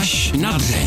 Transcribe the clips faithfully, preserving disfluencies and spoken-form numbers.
Až na dřeň.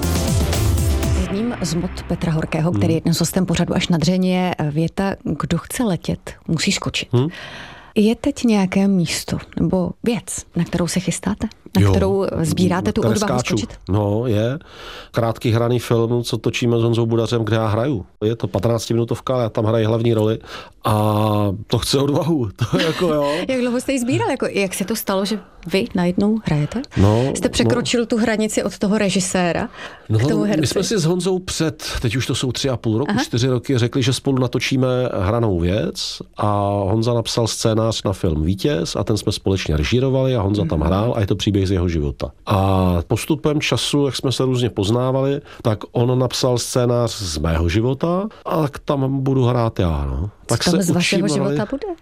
Jedním z mot Petra Horkého, který je dnes hostem pořadu Až na dřeň, je věta: kdo chce letět, musí skočit. Hmm? Je teď nějaké místo nebo věc, na kterou se chystáte? Na jo, kterou sbíráte tu odvahu skočit? No, je. Krátký hraný film, co točíme s Honzou Budařem, kde já hraju. Je to patnáctiminutovka, já tam hraji hlavní roli a to chce odvahu. To je jako, jo. Jak dlouho jste ji sbíral? Jako, jak se to stalo, že vy najednou hrajete? No, jste překročil no. tu hranici od toho režiséra no, k tomu herci? My jsme si s Honzou před, teď už to jsou tři a půl roku, Aha. čtyři roky, řekli, že spolu natočíme hranou věc a Honza napsal scénář na film Vítěz a ten jsme společně režírovali a Honza mm. tam hrál a je to příběh z jeho života. A postupem času, jak jsme se různě poznávali, tak on napsal scénář z mého života a tak tam budu hrát já. No. Tak Co tam se z vašeho učím, života ale... bude?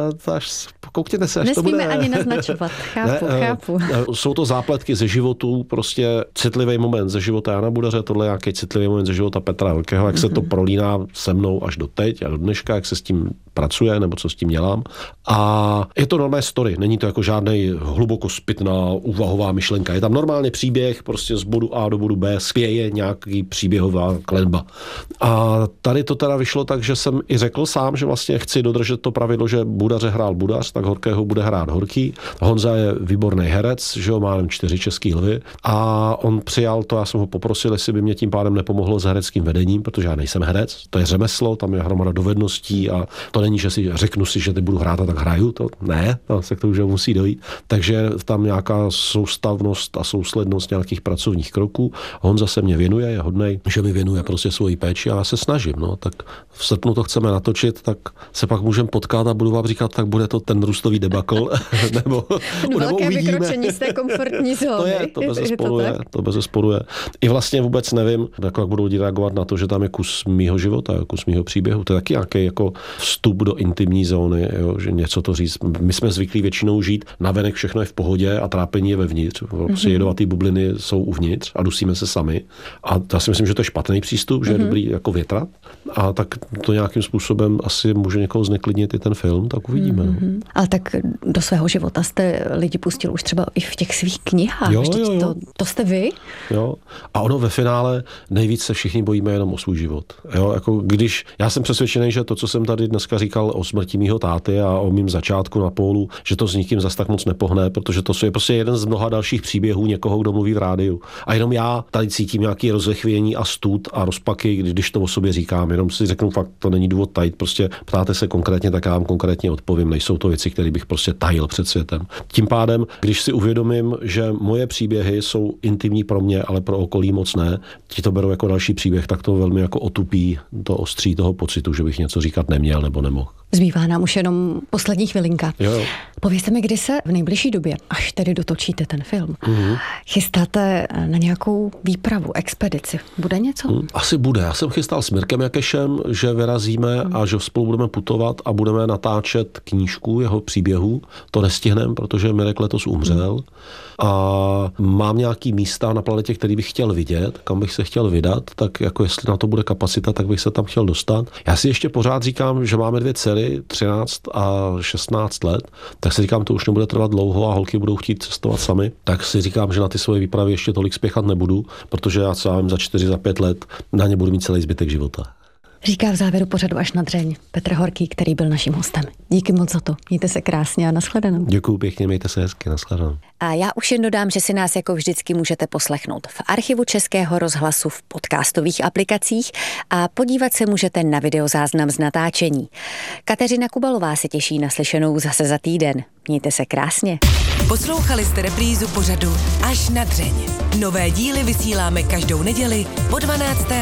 Až, koukněte se, až Nesmíme to bude. ani naznačovat, chápu, ne, chápu. Jsou to zápletky ze životů, prostě citlivý moment ze života Jana Budaře, tohle je nějaký citlivý moment ze života Petra Horkého, jak mm-hmm. se to prolíná se mnou až do teď a do dneška, jak se s tím pracuje, nebo co s tím dělám. A je to normální story, není to jako žádnej hluboko zpitná úvahová myšlenka. Je tam normálně příběh, prostě z bodu A do bodu B spěje nějaký příběhová klenba. A tady to teda vyšlo tak, že jsem i řekl sám, že vlastně chci dodržet to pravidlo, že Budaře hrál Budař, tak Horkého bude hrát Horký. Honza je výborný herec, že ho má jen čtyři český lvy a on přijal to, já jsem ho poprosil, jestli by mě tím pádem nepomohlo s hereckým vedením, protože já nejsem herec, to je řemeslo, tam je hromada dovedností a to není, že si řeknu si, že ty budu hrát a tak hraju, to ne, to se k tomu už musí dojít. Takže tam nějaká soustavnost a souslednost nějakých pracovních kroků. Honza se mě věnuje, je hodnej, že mi věnuje prostě svoji péči a já se snažím, no, tak v srpnu to chceme natočit, tak se pak můžeme potkat a budu vám říkat, tak bude to ten růstový debakl, nebo, nebo velké uvidíme. Vykročení z té komfortní zóny. To je, to bezesporu je, to bezesporu je. I vlastně vůbec nevím, jak budou lidi reagovat na to, že tam je kus mýho života, kus mýho příběhu. To je taky nějaký jako vstup do intimní zóny, jo, že něco to říct. My jsme zvyklí většinou žít, navenek všechno je v pohodě a trápení je vevnitř. Prostě mm-hmm. jedovatý bubliny jsou uvnitř a dusíme se sami. A já si myslím, že to je špatný přístup, že mm-hmm. je dobrý jako větrat. A tak to nějakým způsobem asi může někoho zneklidnit i ten film, tak uvidíme. Mm-hmm. No. Ale tak do svého života jste lidi pustil už třeba i v těch svých knihách. Jo, jo, jo. To, to jste vy? Jo. A ono ve finále nejvíc se všichni bojíme jenom o svůj život. Jo, jako když, já jsem přesvědčený, že to, co jsem tady dneska říkal o smrti mýho táty a o mým začátku na pólu, že to s nikým zas tak moc nepohne, protože to je prostě jeden z mnoha dalších příběhů někoho, kdo mluví v rádiu. A jenom já tady cítím nějaký rozechvění a stud a rozpaky, když to o sobě říkám. Jenom si řeknu fakt, to není důvod tajit. Prostě ptáte se konkrétně, tak já vám konkrétně odpovím. Nejsou to věci, které bych prostě tajil před světem. Tím pádem, když si uvědomím, že moje příběhy jsou intimní pro mě, ale pro okolí moc ne, ti to berou jako další příběh, tak to velmi jako otupí to ostří toho pocitu, že bych něco říkat neměl nebo nemohl. Zbývá nám už jenom poslední chvilinka. Jo, jo. Povězte mi, kdy se v nejbližší době, až tedy dotočíte ten film, mm-hmm. chystáte na nějakou výpravu, expedici. Bude něco? Mm, asi bude. Já jsem chystal s Mirkem Jakešem, že vyrazíme mm. a že spolu budeme putovat a budeme natáčet knížku jeho příběhů. To nestihneme, protože Mirek letos umřel. Mm. A mám nějaký místa na planetě, který bych chtěl vidět, kam bych se chtěl vydat, tak jako jestli na to bude kapacita, tak bych se tam chtěl dostat. Já si ještě pořád říkám, že máme dvě dcery, třináct a šestnáct let, tak si říkám, to už nebude trvat dlouho a holky budou chtít cestovat sami. Tak si říkám, že na ty svoje výpravy ještě tolik spěchat nebudu, protože já třeba za čtyři, za pět let na ně budu mít celý zbytek života. Říká v závěru pořadu Až na dřeň Petr Horký, který byl naším hostem. Díky moc za to. Mějte se krásně a nashledanou. Děkuju pěkně, mějte se hezky, nashledanou. A já už jen dodám, že si nás jako vždycky můžete poslechnout v archivu Českého rozhlasu v podcastových aplikacích a podívat se můžete na videozáznam z natáčení. Kateřina Kubalová se těší na slyšenou zase za týden. Mějte se krásně. Poslouchali jste reprízu pořadu Až na dřeň. Nové díly vysíláme každou neděli po dvanácté